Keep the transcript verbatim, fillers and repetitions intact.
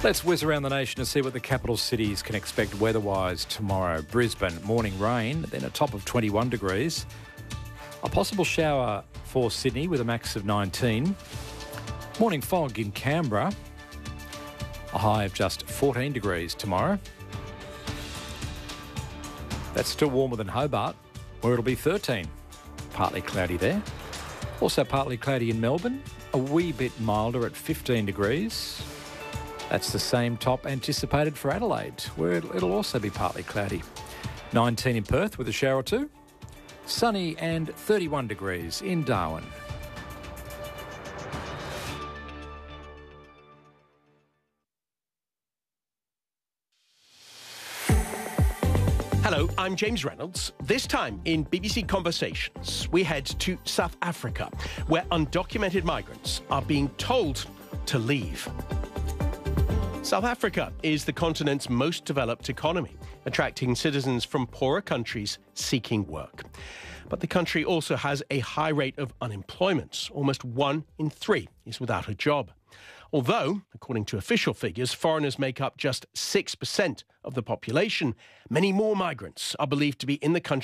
Let's whiz around the nation to see what the capital cities can expect weather-wise tomorrow. Brisbane, morning rain, then a top of twenty-one degrees. A possible shower for Sydney with a max of nineteen. Morning fog in Canberra. A high of just fourteen degrees tomorrow. That's still warmer than Hobart, where it'll be thirteen. Partly cloudy there. Also partly cloudy in Melbourne. A wee bit milder at fifteen degrees. That's the same top anticipated for Adelaide, where it'll also be partly cloudy. nineteen in Perth with a shower or two. Sunny and thirty-one degrees in Darwin. Hello, I'm James Reynolds. This time in B B C Conversations, we head to South Africa, where undocumented migrants are being told to leave. South Africa is the continent's most developed economy, attracting citizens from poorer countries seeking work. But the country also has a high rate of unemployment. Almost one in three is without a job. Although, according to official figures, foreigners make up just six percent of the population, many more migrants are believed to be in the country